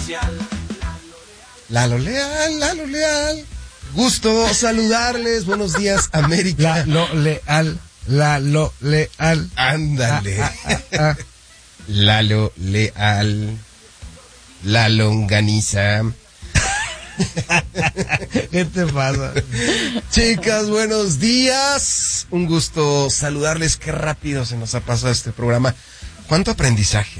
Lalo Leal. Gusto saludarles. Buenos días, América. Lalo Leal. Ándale. Lalo Leal. La longaniza. ¿Qué te pasa? Chicas, buenos días. Un gusto saludarles. Qué rápido se nos ha pasado este programa. ¿Cuánto aprendizaje?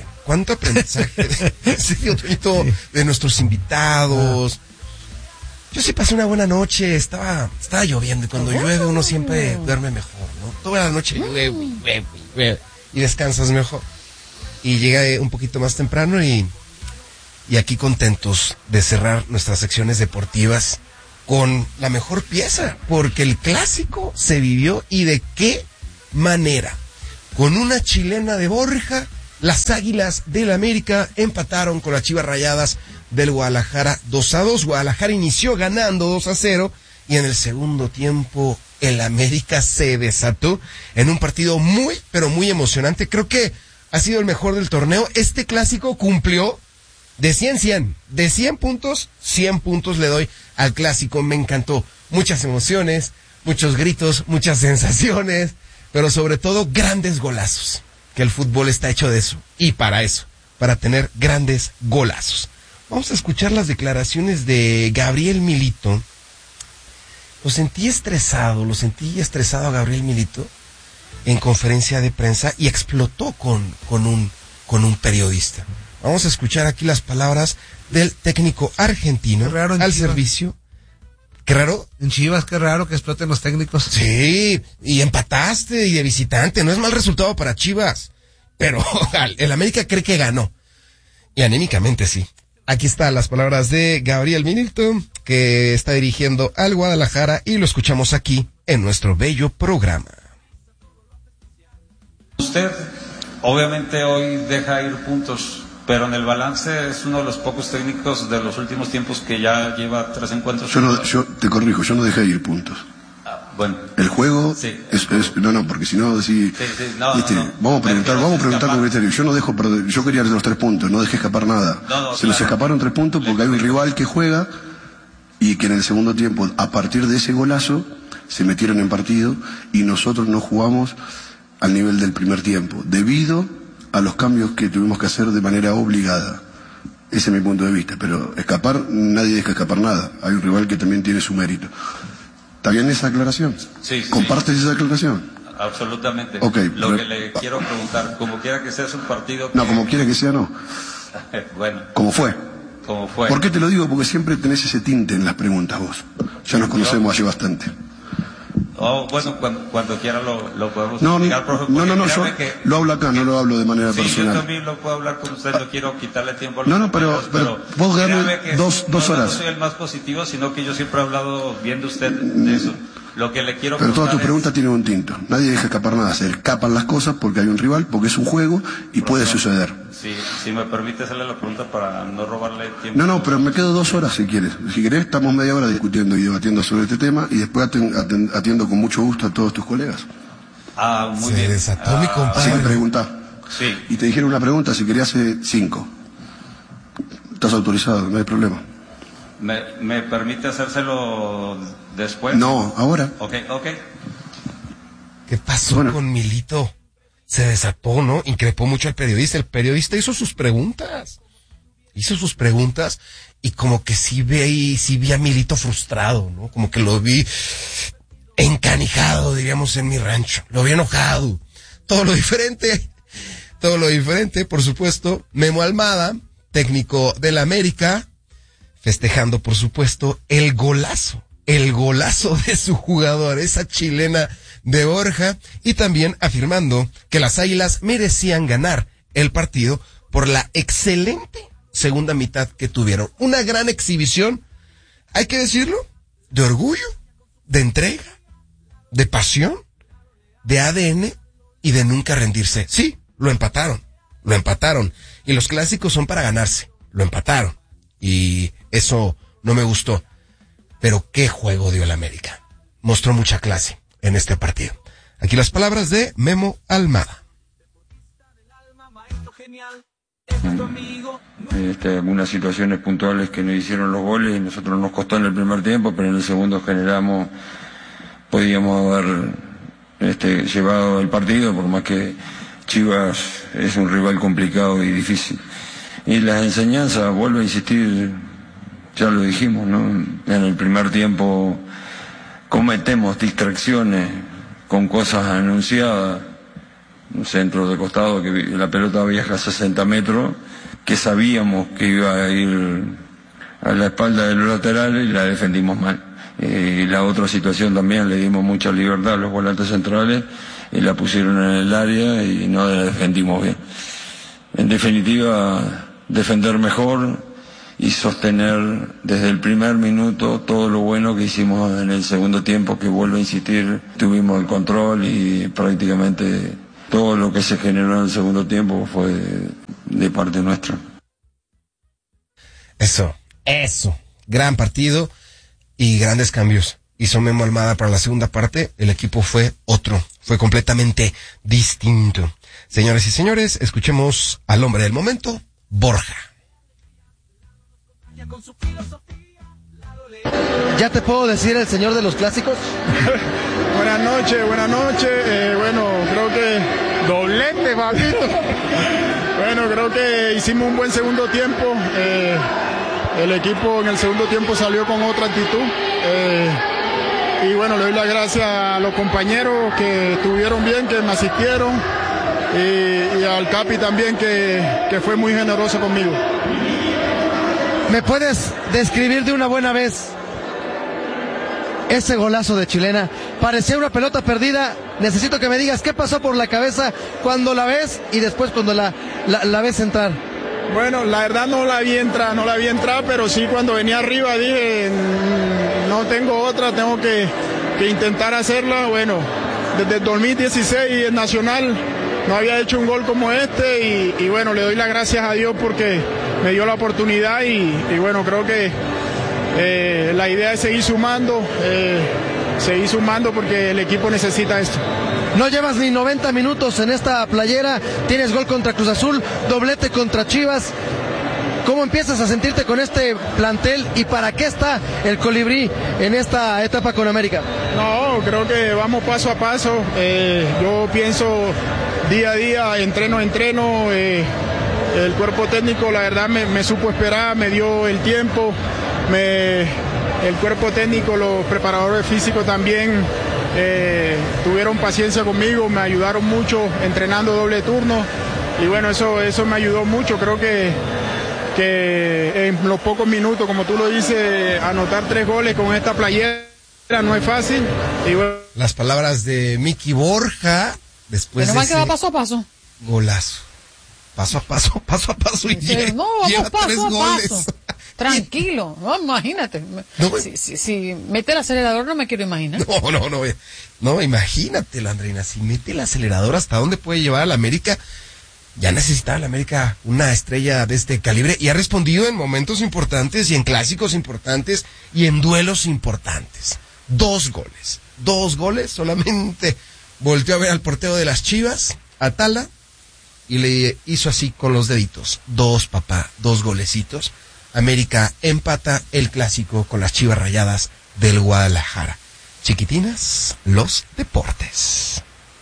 De nuestros invitados. Yo sí pasé una buena noche. Estaba lloviendo y cuando llueve uno siempre duerme mejor, ¿no? Toda la noche llueve y descansas mejor. Y llegué un poquito más temprano y aquí contentos de cerrar nuestras secciones deportivas con la mejor pieza, porque el clásico se vivió y de qué manera. Con una chilena de Borja, las Águilas del América empataron con las Chivas Rayadas del Guadalajara 2-2. Guadalajara inició ganando 2-0 y en el segundo tiempo el América se desató en un partido muy, pero muy emocionante. Creo que ha sido el mejor del torneo. Este clásico cumplió de 100 puntos, 100 puntos le doy al clásico. Me encantó. Muchas emociones, muchos gritos, muchas sensaciones, pero sobre todo grandes golazos, que el fútbol está hecho de eso, y para eso, para tener grandes golazos. Vamos a escuchar las declaraciones de Gabriel Milito. Lo sentí estresado a Gabriel Milito en conferencia de prensa y explotó con un periodista. Vamos a escuchar aquí las palabras del técnico argentino al Chivas. Servicio. ¿Qué raro? En Chivas, qué raro que exploten los técnicos. Sí, y empataste y de visitante. No es mal resultado para Chivas. Pero el América cree que ganó. Y anímicamente sí. Aquí están las palabras de Gabriel Milito, que está dirigiendo al Guadalajara, y lo escuchamos aquí en nuestro bello programa. Usted obviamente hoy deja ir puntos, pero en el balance es uno de los pocos técnicos de los últimos tiempos que ya lleva 3 encuentros. Yo te corrijo, yo no dejé ir puntos. Bueno. El juego sí. No, porque si no, si, no. Vamos a preguntar con criterio. Yo no dejo perder, yo quería los 3 puntos, no dejé escapar nada. Se nos escaparon 3 puntos porque hay un rival que juega y que en el segundo tiempo, a partir de ese golazo, se metieron en partido y nosotros no jugamos al nivel del primer tiempo, debido a los cambios que tuvimos que hacer de manera obligada. Ese es mi punto de vista, pero escapar, nadie deja escapar nada. Hay un rival que también tiene su mérito. ¿Está bien esa aclaración? Sí. ¿Compartes esa aclaración? Absolutamente. Okay, Lo que le quiero preguntar, como quiera que sea, es un partido que... No, como quiera que sea, no. Bueno. ¿Cómo fue? ¿Por qué te lo digo? Porque siempre tenés ese tinte en las preguntas vos. Ya nos conocemos hace bastante. Bueno, cuando quiera lo podemos explicar, profe. No, yo lo hablo acá, no lo hablo de manera personal. Yo también lo puedo hablar con usted, no quiero quitarle tiempo a los pero vos dame 2 horas. No soy el más positivo, sino que yo siempre he hablado bien de usted de eso. Lo que le quiero pero todas tus preguntas tienen un tinto. Nadie deja escapar nada, se escapan las cosas porque hay un rival, porque es un juego y puede suceder. Sí, si me permite hacerle la pregunta para no robarle tiempo. No, pero me quedo 2 horas si quieres. Si querés, estamos media hora discutiendo y debatiendo sobre este tema y después atiendo con mucho gusto a todos tus colegas. Muy bien. Se desató mi compadre. Así que preguntá. Sí. Y te dijeron una pregunta, si querías 5. Estás autorizado, no hay problema. ¿Me permite hacérselo después? No, ahora. Ok. ¿Qué pasó con Milito? Se desató, ¿no? Increpó mucho al periodista. El periodista hizo sus preguntas y como que sí vi a Milito frustrado, ¿no? Como que lo vi encanijado, diríamos en mi rancho. Lo vi enojado. Todo lo diferente, por supuesto. Memo Almada, técnico del América, festejando, por supuesto, el golazo de su jugador, esa chilena de Borja, y también afirmando que las Águilas merecían ganar el partido por la excelente segunda mitad que tuvieron. Una gran exhibición, hay que decirlo, de orgullo, de entrega, de pasión, de ADN y de nunca rendirse. Sí, lo empataron. Y los clásicos son para ganarse. Lo empataron. Y eso no me gustó. Pero qué juego dio el América. Mostró mucha clase en este partido. Aquí las palabras de Memo Almada. algunas situaciones puntuales que nos hicieron los goles y nosotros nos costó en el primer tiempo, pero en el segundo generamos, podíamos haber llevado el partido, por más que Chivas es un rival complicado y difícil. Y las enseñanzas, vuelvo a insistir, ya lo dijimos, ¿no? En el primer tiempo cometemos distracciones con cosas anunciadas, un centro de costado que la pelota viaja a 60 metros, que sabíamos que iba a ir a la espalda de los laterales y la defendimos mal. Y la otra situación también, le dimos mucha libertad a los volantes centrales y la pusieron en el área y no la defendimos bien. En definitiva, defender mejor y sostener desde el primer minuto todo lo bueno que hicimos en el segundo tiempo, que vuelvo a insistir, tuvimos el control y prácticamente todo lo que se generó en el segundo tiempo fue de parte nuestra. Eso, gran partido y grandes cambios. Hizo Memo Almada para la segunda parte, el equipo fue otro, fue completamente distinto. Señoras y señores, escuchemos al hombre del momento, Borja. ¿Ya te puedo decir el señor de los clásicos? Buenas noches. Bueno, creo que doblete, papito. Bueno, creo que hicimos un buen segundo tiempo. El equipo en el segundo tiempo salió con otra actitud. Y bueno, le doy las gracias a los compañeros que estuvieron bien, que me asistieron. Y al Capi también, que fue muy generoso conmigo. ¿Me puedes describir de una buena vez ese golazo de Chilena? Parecía una pelota perdida. Necesito que me digas qué pasó por la cabeza cuando la ves y después cuando la ves entrar. Bueno, la verdad no la vi entrar, pero sí cuando venía arriba dije, no tengo otra, tengo que intentar hacerla. Bueno, desde el 2016 en Nacional no había hecho un gol como este y bueno, le doy las gracias a Dios porque me dio la oportunidad y bueno, creo que la idea es seguir sumando porque el equipo necesita esto. No llevas ni 90 minutos en esta playera, tienes gol contra Cruz Azul, doblete contra Chivas. ¿Cómo empiezas a sentirte con este plantel y para qué está el Colibrí en esta etapa con América? No, creo que vamos paso a paso. Yo pienso día a día, entreno. El cuerpo técnico, la verdad, me supo esperar, me dio el tiempo. El cuerpo técnico, los preparadores físicos también tuvieron paciencia conmigo, me ayudaron mucho entrenando doble turno. Y bueno, eso me ayudó mucho. Creo que en los pocos minutos, como tú lo dices, anotar 3 goles con esta playera no es fácil. Y bueno, las palabras de Miki Borja después de ese que va paso a paso. Golazo. Paso a paso y lleva paso 3 a goles. Paso. Tranquilo, no, imagínate. No, si mete el acelerador no me quiero imaginar. No, imagínate, Landrina, si mete el acelerador, ¿hasta dónde puede llevar a la América? Ya necesitaba la América una estrella de este calibre y ha respondido en momentos importantes y en clásicos importantes y en duelos importantes. 2 goles, solamente volteó a ver al portero de las Chivas, Atala, y le hizo así con los deditos. 2 golecitos. América empata el clásico con las Chivas Rayadas del Guadalajara. Chiquitinas, los deportes.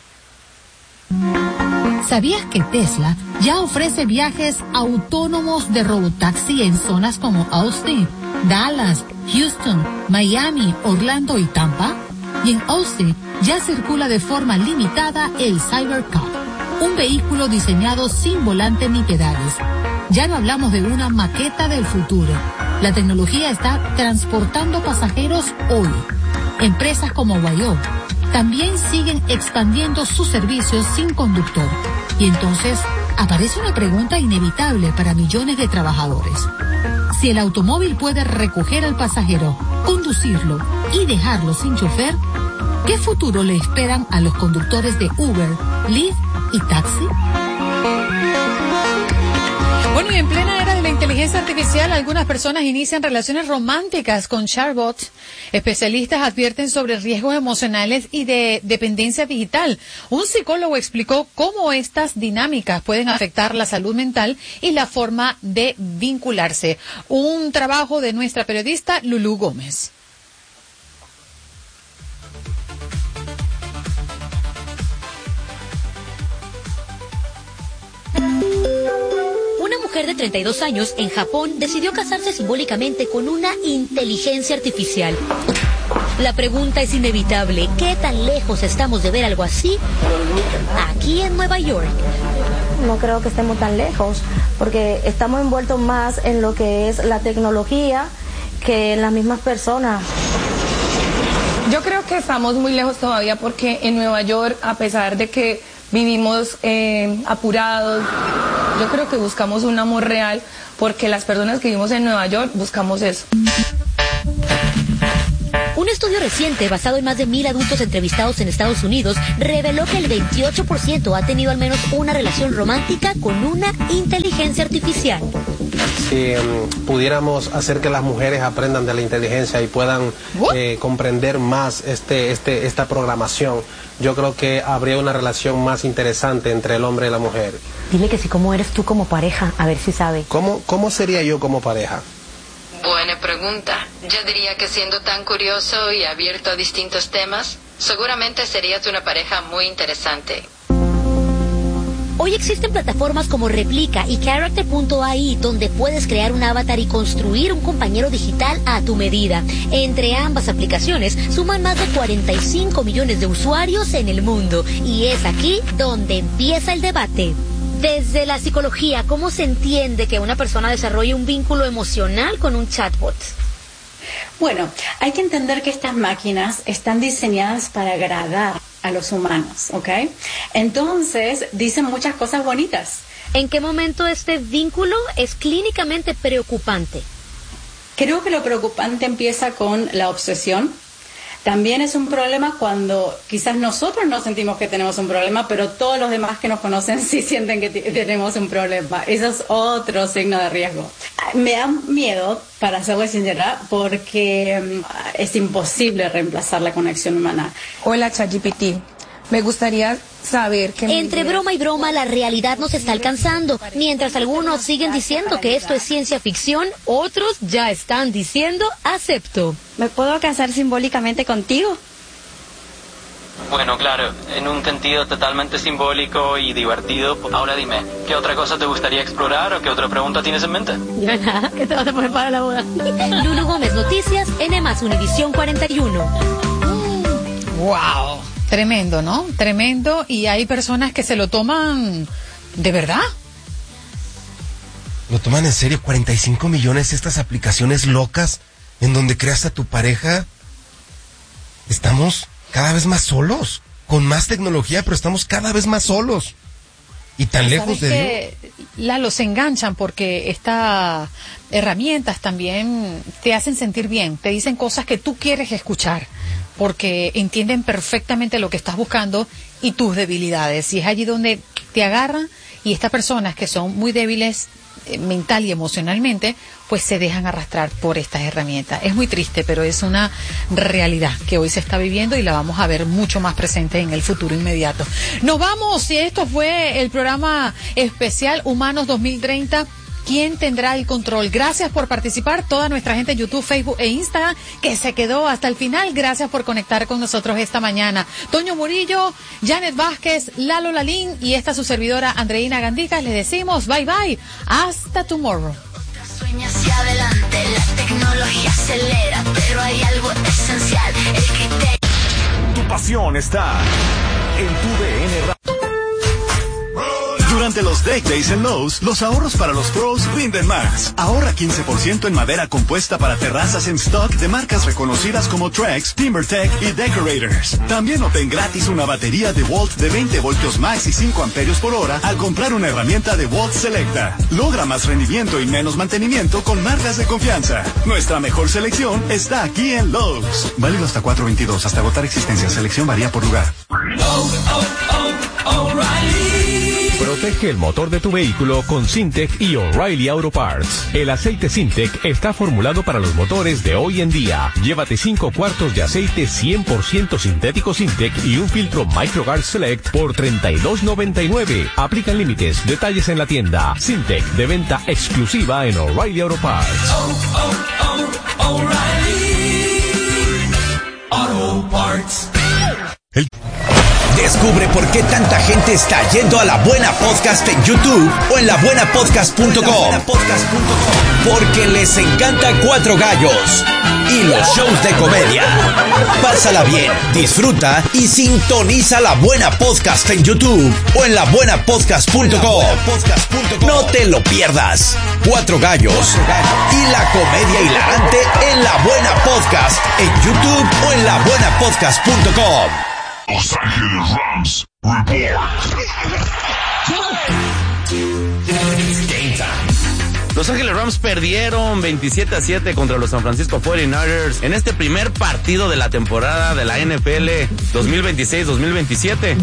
¿Sabías que Tesla ya ofrece viajes autónomos de robotaxi en zonas como Austin, Dallas, Houston, Miami, Orlando y Tampa? Y en Austin ya circula de forma limitada el Cybercar, un vehículo diseñado sin volante ni pedales. Ya no hablamos de una maqueta del futuro. La tecnología está transportando pasajeros hoy. Empresas como Waymo también siguen expandiendo sus servicios sin conductor. Y entonces aparece una pregunta inevitable para millones de trabajadores. Si el automóvil puede recoger al pasajero, conducirlo y dejarlo sin chofer, ¿qué futuro le esperan a los conductores de Uber, Lyft y taxi? Bueno, y en plena era de la inteligencia inteligencia artificial, algunas personas inician relaciones románticas con chatbots. Especialistas advierten sobre riesgos emocionales y de dependencia digital. Un psicólogo explicó cómo estas dinámicas pueden afectar la salud mental y la forma de vincularse. Un trabajo de nuestra periodista Lulú Gómez. Una mujer de 32 años en Japón decidió casarse simbólicamente con una inteligencia artificial. La pregunta es inevitable: ¿qué tan lejos estamos de ver algo así aquí en Nueva York? No creo que estemos tan lejos, porque estamos envueltos más en lo que es la tecnología que en las mismas personas. Yo creo que estamos muy lejos todavía, porque en Nueva York, a pesar de que vivimos apurados, yo creo que buscamos un amor real, porque las personas que vivimos en Nueva York buscamos eso. Un estudio reciente basado en más de 1,000 adultos entrevistados en Estados Unidos reveló que el 28% ha tenido al menos una relación romántica con una inteligencia artificial. Si pudiéramos hacer que las mujeres aprendan de la inteligencia y puedan comprender más esta programación, yo creo que habría una relación más interesante entre el hombre y la mujer. Dile que sí, ¿cómo eres tú como pareja? A ver si sabe. ¿Cómo sería yo como pareja? Buena pregunta. Yo diría que siendo tan curioso y abierto a distintos temas, seguramente serías una pareja muy interesante. Hoy existen plataformas como Replica y Character.ai donde puedes crear un avatar y construir un compañero digital a tu medida. Entre ambas aplicaciones suman más de 45 millones de usuarios en el mundo, y es aquí donde empieza el debate. Desde la psicología, ¿cómo se entiende que una persona desarrolle un vínculo emocional con un chatbot? Bueno, hay que entender que estas máquinas están diseñadas para agradar a los humanos, ¿ok? Entonces, dicen muchas cosas bonitas. ¿En qué momento este vínculo es clínicamente preocupante? Creo que lo preocupante empieza con la obsesión. También es un problema cuando quizás nosotros no sentimos que tenemos un problema, pero todos los demás que nos conocen sí sienten que tenemos un problema. Eso es otro signo de riesgo. Me da miedo, para serles sincera, porque es imposible reemplazar la conexión humana. Hola, ChatGPT. Me gustaría saber que... Entre broma y broma, la realidad nos está alcanzando. Mientras algunos siguen diciendo que esto es ciencia ficción, otros ya están diciendo acepto. ¿Me puedo casar simbólicamente contigo? Bueno, claro, en un sentido totalmente simbólico y divertido. Ahora dime, ¿qué otra cosa te gustaría explorar o qué otra pregunta tienes en mente? Ya nada, ¿qué te vas a poner para la boda? Lulú Gómez, Noticias, N+, Univisión 41. ¡Wow! Tremendo, ¿no? Tremendo, y hay personas que se lo toman de verdad. Lo toman en serio, 45 millones estas aplicaciones locas en donde creas a tu pareja. Estamos cada vez más solos, con más tecnología, pero estamos cada vez más solos. Y tan lejos de Dios. Lalo, se enganchan porque estas herramientas también te hacen sentir bien, te dicen cosas que tú quieres escuchar, porque entienden perfectamente lo que estás buscando y tus debilidades. Y es allí donde te agarran, y estas personas que son muy débiles mental y emocionalmente, pues se dejan arrastrar por estas herramientas. Es muy triste, pero es una realidad que hoy se está viviendo y la vamos a ver mucho más presente en el futuro inmediato. Nos vamos, y esto fue el programa especial Humanos 2030. ¿Quién tendrá el control? Gracias por participar, toda nuestra gente en YouTube, Facebook e Instagram que se quedó hasta el final. Gracias por conectar con nosotros esta mañana. Toño Murillo, Janet Vázquez, Lalo Lalín y esta su servidora Andreina Gandicas. Les decimos bye bye. Hasta tomorrow. Sueña hacia adelante, la tecnología acelera, pero hay algo esencial, el criterio. Tu pasión está en tu DN Radio. Durante los Deck Days en Lowe's, los ahorros para los pros rinden más. Ahorra 15% en madera compuesta para terrazas en stock de marcas reconocidas como Trex, TimberTech y Decorators. También obtén gratis una batería DeWalt de 20 voltios max y 5 amperios por hora al comprar una herramienta DeWalt Selecta. Logra más rendimiento y menos mantenimiento con marcas de confianza. Nuestra mejor selección está aquí en Lowe's. Válido hasta 4/22, hasta agotar existencia. Selección varía por lugar. O'Reilly. Protege el motor de tu vehículo con Syntec y O'Reilly Auto Parts. El aceite Syntec está formulado para los motores de hoy en día. Llévate 5 cuartos de aceite 100% sintético Syntec y un filtro MicroGuard Select por $32.99. Aplican límites. Detalles en la tienda. Syntec, de venta exclusiva en O'Reilly Auto Parts. O'Reilly Auto Parts. Descubre por qué tanta gente está yendo a La Buena Podcast en YouTube o en labuenapodcast.com. Porque les encanta Cuatro Gallos y los shows de comedia. Pásala bien, disfruta y sintoniza La Buena Podcast en YouTube o en labuenapodcast.com. No te lo pierdas. Cuatro Gallos y la comedia hilarante en La Buena Podcast en YouTube o en labuenapodcast.com. Los Ángeles Rams Los Ángeles Rams perdieron 27-7 contra los San Francisco 49ers en este primer partido de la temporada de la NFL 2026-2027.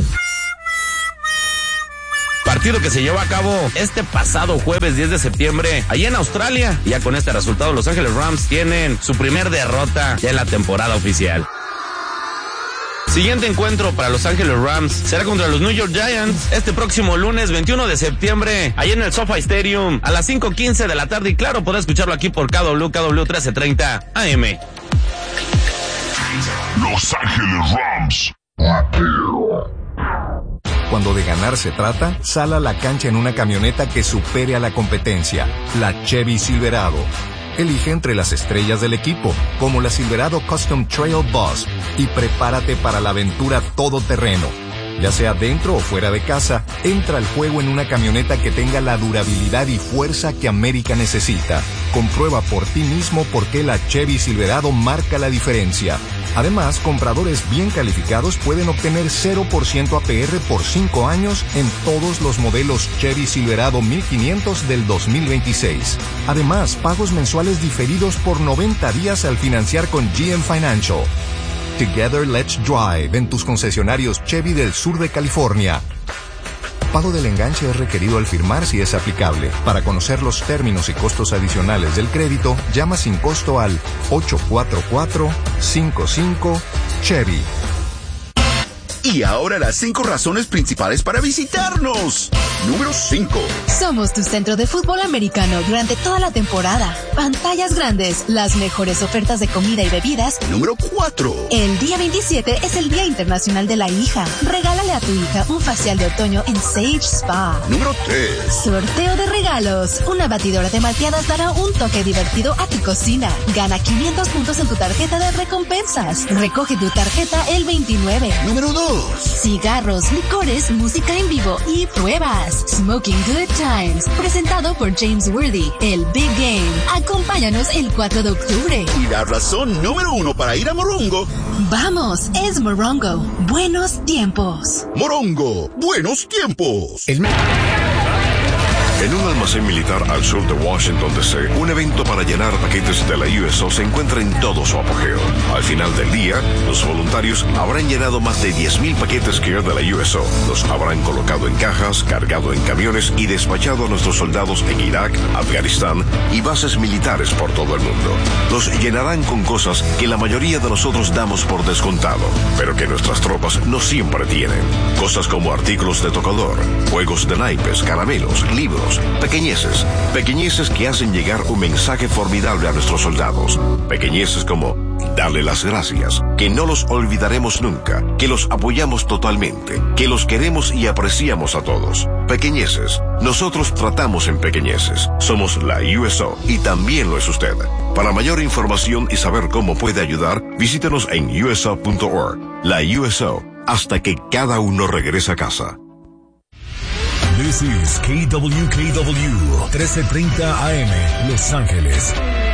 Partido que se llevó a cabo este pasado jueves 10 de septiembre allá en Australia. Y ya con este resultado los Ángeles Rams tienen su primer derrota ya en la temporada oficial. Siguiente encuentro para Los Ángeles Rams será contra los New York Giants este próximo lunes 21 de septiembre, allá en el SoFi Stadium, a las 5:15 de la tarde. Y claro, podrás escucharlo aquí por KW 1330 AM. Los Ángeles Rams. Cuando de ganar se trata, sal a la cancha en una camioneta que supere a la competencia, la Chevy Silverado. Elige entre las estrellas del equipo, como la Silverado Custom Trail Bus, y prepárate para la aventura todoterreno. Ya sea dentro o fuera de casa, entra al juego en una camioneta que tenga la durabilidad y fuerza que América necesita. Comprueba por ti mismo por qué la Chevy Silverado marca la diferencia. Además, compradores bien calificados pueden obtener 0% APR por 5 años en todos los modelos Chevy Silverado 1500 del 2026. Además, pagos mensuales diferidos por 90 días al financiar con GM Financial. Together Let's Drive en tus concesionarios Chevy del sur de California. Pago del enganche es requerido al firmar si es aplicable. Para conocer los términos y costos adicionales del crédito, llama sin costo al 844-55-CHEVY. Y ahora las 5 razones principales para visitarnos. Número 5. Somos tu centro de fútbol americano durante toda la temporada. Pantallas grandes, las mejores ofertas de comida y bebidas. Número 4. El día 27 es el Día Internacional de la Hija. Regálale a tu hija un facial de otoño en Sage Spa. Número 3. Sorteo de regalos. Una batidora de malteadas dará un toque divertido a tu cocina. Gana 500 puntos en tu tarjeta de recompensas. Recoge tu tarjeta el 29. Número 2. Cigarros, licores, música en vivo y pruebas. Smoking Good Times, presentado por James Worthy, el Big Game. Acompáñanos el 4 de octubre. Y la razón número 1 para ir a Morongo. Vamos, es Morongo. Buenos tiempos. Morongo, buenos tiempos. En un almacén militar al sur de Washington, D.C., un evento para llenar paquetes de la USO se encuentra en todo su apogeo. Al final del día, los voluntarios habrán llenado más de 10,000 paquetes Care de la USO. Los habrán colocado en cajas, cargado en camiones y despachado a nuestros soldados en Irak, Afganistán y bases militares por todo el mundo. Los llenarán con cosas que la mayoría de nosotros damos por descontado, pero que nuestras tropas no siempre tienen. Cosas como artículos de tocador, juegos de naipes, caramelos, libros, pequeñeces que hacen llegar un mensaje formidable a nuestros soldados, pequeñeces como darle las gracias, que no los olvidaremos nunca, que los apoyamos totalmente, que los queremos y apreciamos a todos. Pequeñeces, nosotros tratamos en pequeñeces, somos la USO y también lo es usted. Para mayor información y saber cómo puede ayudar, visítenos en uso.org. La USO, hasta que cada uno regrese a casa. This is KWKW 1330 AM, Los Ángeles.